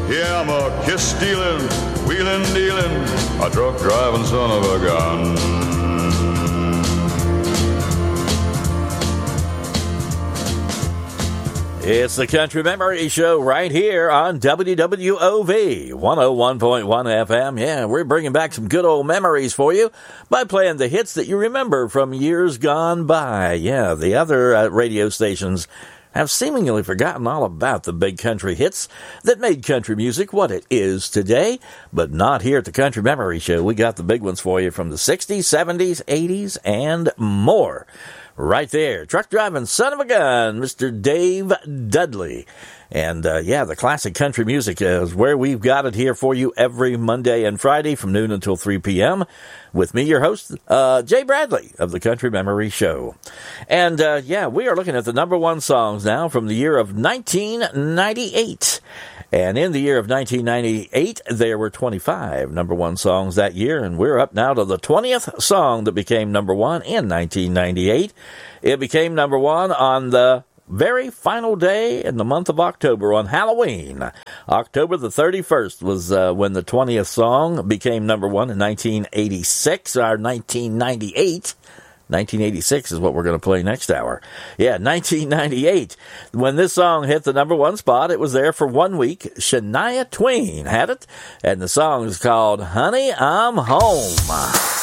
Yeah, I'm a kiss-stealing, wheeling-dealing, a truck-driving son of a gun. It's the Country Memory Show right here on WWOV 101.1 FM. Yeah, we're bringing back some good old memories for you by playing the hits that you remember from years gone by. Yeah, the other radio stations have seemingly forgotten all about the big country hits that made country music what it is today, but not here at the Country Memory Show. We got the big ones for you from the 60s, 70s, 80s, and more. Right there, truck driving son of a gun, Mr. Dave Dudley. And, the classic country music is where we've got it here for you every Monday and Friday from noon until 3 p.m. with me, your host, Jay Bradley of the Country Memory Show. And, we are looking at the number one songs now from the year of 1998. And in the year of 1998, there were 25 number one songs that year, and we're up now to the 20th song that became number one in 1998. It became number one on the very final day in the month of October, on Halloween. October the 31st was when the 20th song became number one in 1986, or 1998. 1986 is what we're going to play next hour. Yeah, 1998. When this song hit the number one spot, it was there for 1 week. Shania Twain had it, and the song is called Honey, I'm Home.